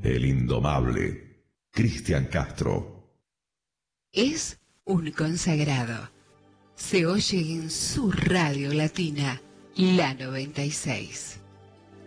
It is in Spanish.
el indomable Cristian Castro. Es un consagrado. Se oye en su radio latina, la 96.